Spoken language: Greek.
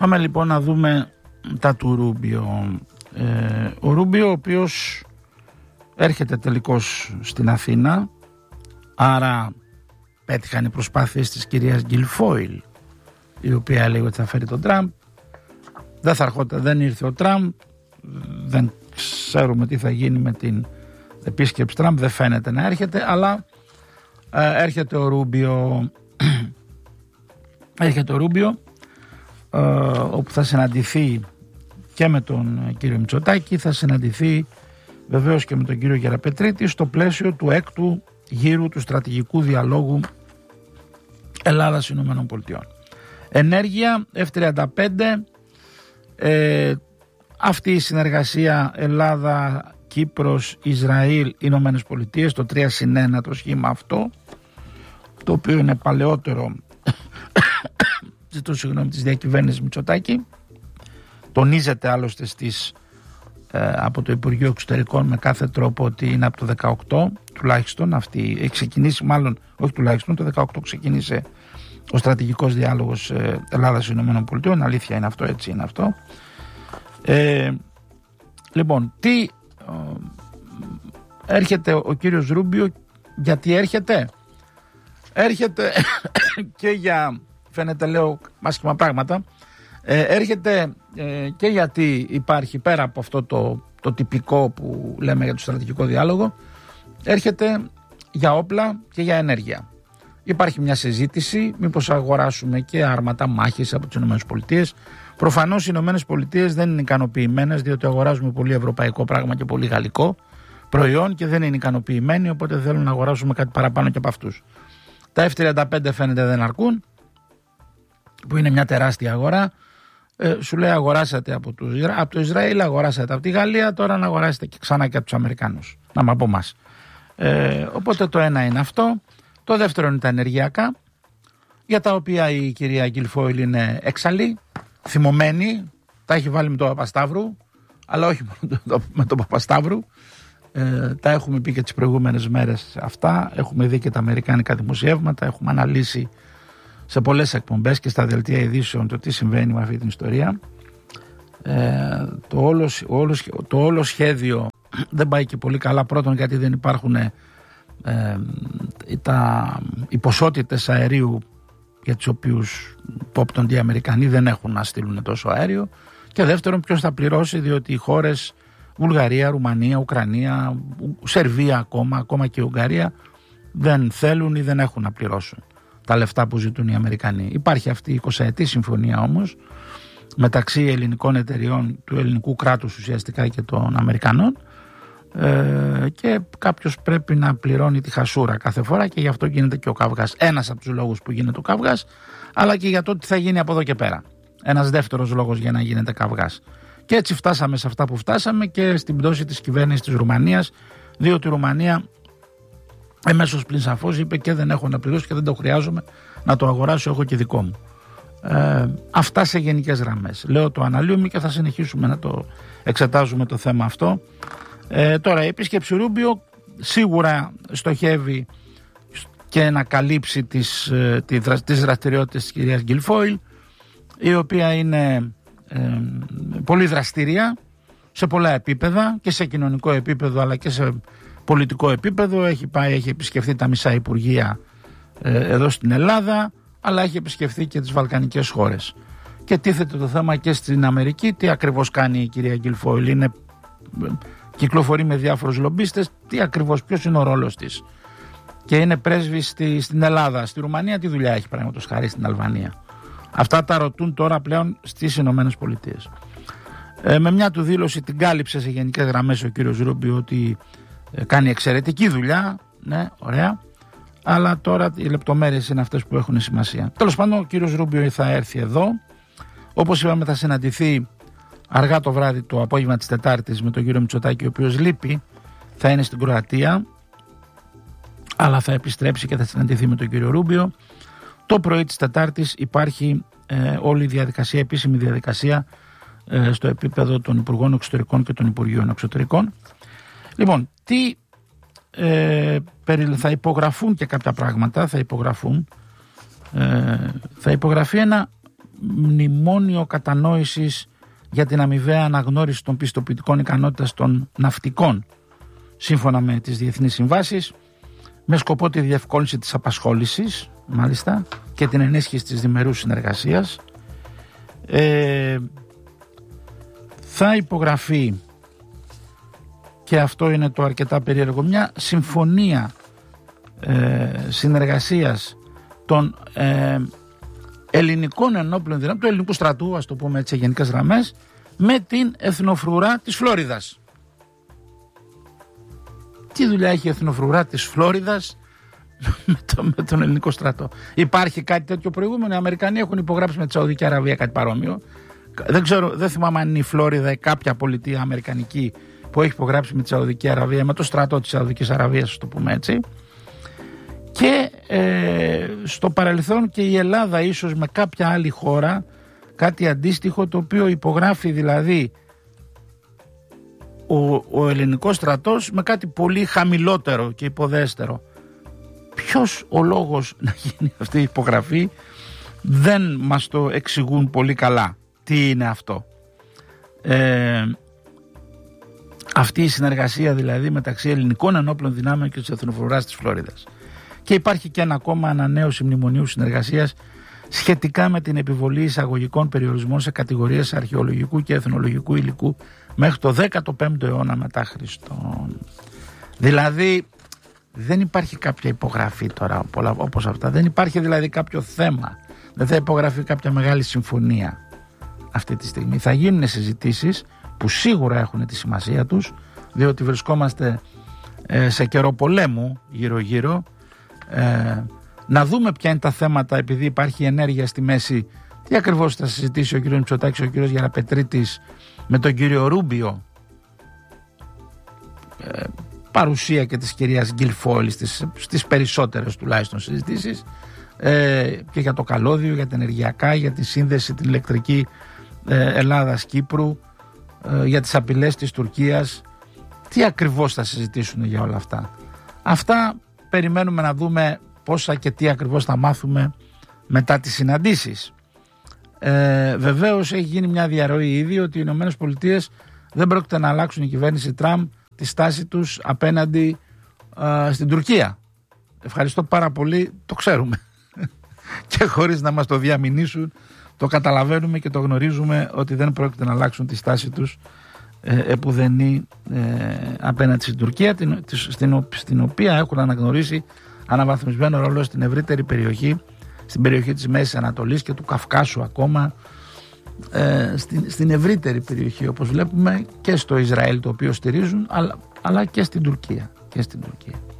Πάμε λοιπόν να δούμε τα του Ρούμπιο. Ο Ρούμπιο, ο οποίος έρχεται τελικώς στην Αθήνα, άρα πέτυχαν οι προσπάθειες της κυρίας Γκιλφόιλ, η οποία έλεγε ότι θα φέρει τον Τραμπ. Δεν ήρθε ο Τραμπ, δεν ξέρουμε τι θα γίνει με την επίσκεψη Τραμπ, δεν φαίνεται να έρχεται, αλλά έρχεται ο Ρούμπιο. Έρχεται ο Ρούμπιο, όπου θα συναντηθεί και με τον κύριο Μητσοτάκη, θα συναντηθεί βεβαίως και με τον κύριο Γεραπετρίτη στο πλαίσιο του 6ου γύρου του στρατηγικού διαλόγου Ελλάδας-Ηνωμένων Πολιτειών. Ενέργεια, F-35, αυτή η συνεργασία Ελλάδα, Κύπρος, Ισραήλ, Ηνωμένες Πολιτείες, το 3+1 το σχήμα αυτό, το οποίο είναι παλαιότερο της διακυβέρνησης Μητσοτάκη. Τονίζεται άλλωστε από το Υπουργείο Εξωτερικών με κάθε τρόπο ότι είναι από το 18 τουλάχιστον αυτή, έχει ξεκινήσει, μάλλον όχι τουλάχιστον, το 18 ξεκίνησε ο στρατηγικός διάλογος Ελλάδας-Ηνωμένων Πολιτειών. Αλήθεια είναι αυτό, έτσι είναι αυτό. Λοιπόν, έρχεται ο κύριος Ρούμπιο, γιατί έρχεται και για, φαίνεται λέω μάσχημα πράγματα, έρχεται και γιατί υπάρχει πέρα από αυτό το τυπικό που λέμε για το στρατηγικό διάλογο, έρχεται για όπλα και για ενέργεια. Υπάρχει μια συζήτηση μήπως αγοράσουμε και άρματα μάχης από τις ΗΠΑ. Προφανώς οι ΗΠΑ δεν είναι ικανοποιημένες, διότι αγοράζουμε πολύ ευρωπαϊκό πράγμα και πολύ γαλλικό προϊόν και δεν είναι ικανοποιημένοι, οπότε θέλουν να αγοράσουμε κάτι παραπάνω και από αυτούς. Τα F-35 φαίνεται δεν αρκούν, που είναι μια τεράστια αγορά. Σου λέει αγοράσατε από το Ισραήλ, αγοράσατε από τη Γαλλία, τώρα να αγοράσετε και ξανά και από τους Αμερικάνους, να από εμάς. Οπότε το ένα είναι αυτό. Το δεύτερο είναι τα ενεργειακά, για τα οποία η κυρία Γκιλφόιλ είναι έξαλλη, θυμωμένη, τα έχει βάλει με τον Παπασταύρου, αλλά όχι μόνο με τον Παπασταύρου. Τα έχουμε πει και τις προηγούμενες μέρες αυτά, έχουμε δει και τα αμερικάνικα δημοσιεύματα, έχουμε αναλύσει σε πολλές εκπομπές και στα δελτία ειδήσεων το τι συμβαίνει με αυτή την ιστορία. Το όλο σχέδιο δεν πάει και πολύ καλά, πρώτον γιατί δεν υπάρχουν οι ποσότητες αερίου για τις οποίους πόπτονται οι Αμερικανοί, δεν έχουν να στείλουν τόσο αέριο, και δεύτερον ποιος θα πληρώσει, διότι οι χώρες Βουλγαρία, Ρουμανία, Ουκρανία, Σερβία ακόμα και η Ουγγαρία δεν θέλουν ή δεν έχουν να πληρώσουν τα λεφτά που ζητούν οι Αμερικανοί. Υπάρχει αυτή η 20ετή συμφωνία όμως μεταξύ ελληνικών εταιριών, του ελληνικού κράτους ουσιαστικά και των Αμερικανών, και κάποιος πρέπει να πληρώνει τη χασούρα κάθε φορά, και γι' αυτό γίνεται και ο καυγάς. Ένας από τους λόγους που γίνεται ο καυγάς, αλλά και για το τι θα γίνει από εδώ και πέρα. Ένας δεύτερος λόγος για να γίνεται καυγάς. Και έτσι φτάσαμε σε αυτά που φτάσαμε και στην πτώση της κυβέρνησης της Ρουμανίας, διότι η Ρουμανία εμέσως πλην σαφώς είπε και δεν έχω να πληρώσω και δεν το χρειάζομαι να το αγοράσω, έχω και δικό μου. Αυτά σε γενικές γραμμές. Λέω, το αναλύουμε και θα συνεχίσουμε να το εξετάζουμε το θέμα αυτό. Τώρα η επίσκεψη Ρούμπιο σίγουρα στοχεύει και να καλύψει τις δραστηριότητες της κυρίας Γκιλφόιλ, η οποία είναι πολύ δραστήρια σε πολλά επίπεδα, και σε κοινωνικό επίπεδο αλλά και σε πολιτικό επίπεδο. Έχει επισκεφθεί τα μισά υπουργεία εδώ στην Ελλάδα, αλλά έχει επισκεφθεί και τις βαλκανικές χώρες. Και τίθεται το θέμα και στην Αμερική, τι ακριβώς κάνει η κυρία Γκιλφόιλ. Κυκλοφορεί με διάφορους λομπίστες, ποιος είναι ο ρόλος της. Και είναι πρέσβη στην Ελλάδα. Στη Ρουμανία τι δουλειά έχει, παραδείγματος χάρη, στην Αλβανία. Αυτά τα ρωτούν τώρα πλέον στις Ηνωμένες Πολιτείες. Με μια του δήλωση την κάλυψε σε γενικές γραμμές ο κύριος Ρούμπιο ότι κάνει εξαιρετική δουλειά. Ναι, ωραία. Αλλά τώρα οι λεπτομέρειες είναι αυτές που έχουν σημασία. Τέλος πάντων, ο κύριος Ρούμπιο θα έρθει εδώ. Όπως είπαμε, θα συναντηθεί αργά το βράδυ, το απόγευμα της Τετάρτης, με τον κύριο Μητσοτάκη, ο οποίος λείπει, θα είναι στην Κροατία, αλλά θα επιστρέψει και θα συναντηθεί με τον κύριο Ρούμπιο. Το πρωί της Τετάρτης υπάρχει όλη η διαδικασία, επίσημη διαδικασία, στο επίπεδο των Υπουργών Εξωτερικών και των Υπουργείων Εξωτερικών. Λοιπόν, θα υπογραφούν και κάποια πράγματα, θα υπογραφεί ένα μνημόνιο κατανόησης για την αμοιβαία αναγνώριση των πιστοποιητικών ικανότητας των ναυτικών σύμφωνα με τις διεθνείς συμβάσεις, με σκοπό τη διευκόλυνση της απασχόλησης μάλιστα και την ενίσχυση της διμερούς συνεργασίας. Θα υπογραφεί, και αυτό είναι το αρκετά περίεργο, μια συμφωνία συνεργασίας των ελληνικών ενόπλων δυνάμεων, του ελληνικού στρατού, ας το πούμε έτσι σε γενικές γραμμές, με την εθνοφρουρά της Φλόριδας. Τι δουλειά έχει η εθνοφρουρά της Φλόριδας με τον ελληνικό στρατό? Υπάρχει κάτι τέτοιο προηγούμενο? Οι Αμερικανοί έχουν υπογράψει με τη Σαουδική Αραβία κάτι παρόμοιο. Δεν θυμάμαι αν είναι η Φλόριδα ή κάποια πολιτεία αμερικανική που έχει υπογράψει με τη Σαουδική Αραβία, με το στρατό της Σαουδικής Αραβίας, ας το πούμε έτσι. Και στο παρελθόν και η Ελλάδα ίσως με κάποια άλλη χώρα κάτι αντίστοιχο, το οποίο υπογράφει δηλαδή ο ελληνικός στρατός με κάτι πολύ χαμηλότερο και υποδέστερο. Ποιος ο λόγος να γίνει αυτή η υπογραφή? Δεν μας το εξηγούν πολύ καλά τι είναι αυτό. Αυτή η συνεργασία δηλαδή μεταξύ ελληνικών ενόπλων δυνάμεων και της εθνοφρουράς της Φλόριδας. Και υπάρχει και ένα ακόμα ανανέωση μνημονίου συνεργασίας σχετικά με την επιβολή εισαγωγικών περιορισμών σε κατηγορίες αρχαιολογικού και εθνολογικού υλικού μέχρι το 15ο αιώνα μετά Χριστόν. Δηλαδή δεν υπάρχει κάποια υπογραφή τώρα όπως αυτά, δεν υπάρχει δηλαδή κάποιο θέμα, δεν θα υπογραφεί κάποια μεγάλη συμφωνία αυτή τη στιγμή. Θα γίνουν συζητήσεις που σίγουρα έχουν τη σημασία τους, διότι βρισκόμαστε σε καιρό πολέμου γύρω-γύρω. Να δούμε ποια είναι τα θέματα, επειδή υπάρχει ενέργεια στη μέση. Τι ακριβώς θα συζητήσει ο κύριος Μητσοτάκης, ο κύριος Γεραπετρίτης με τον κύριο Ρούμπιο, παρουσία και της κυρίας Γκιλφόλη στις περισσότερες τουλάχιστον συζητήσεις, και για το καλώδιο, για τα ενεργειακά, για τη σύνδεση την ηλεκτρική Ελλάδας-Κύπρου, για τις απειλές της Τουρκίας. Τι ακριβώς θα συζητήσουν για όλα αυτά? Αυτά περιμένουμε να δούμε πόσα και τι ακριβώς θα μάθουμε μετά τις συναντήσεις. Βεβαίως έχει γίνει μια διαρροή ήδη ότι οι ΗΠΑ δεν πρόκειται να αλλάξουν, η κυβέρνηση Τραμπ, τη στάση τους απέναντι στην Τουρκία. Ευχαριστώ πάρα πολύ, το ξέρουμε. Και χωρίς να μας το διαμηνήσουν, το καταλαβαίνουμε και το γνωρίζουμε ότι δεν πρόκειται να αλλάξουν τη στάση τους επουδενή απέναντι στην Τουρκία, στην οποία έχουν αναγνωρίσει αναβαθμισμένο ρόλο στην ευρύτερη περιοχή, στην περιοχή της Μέσης Ανατολής και του Καυκάσου ακόμα, στην ευρύτερη περιοχή, όπως βλέπουμε, και στο Ισραήλ, το οποίο στηρίζουν, αλλά και στην Τουρκία.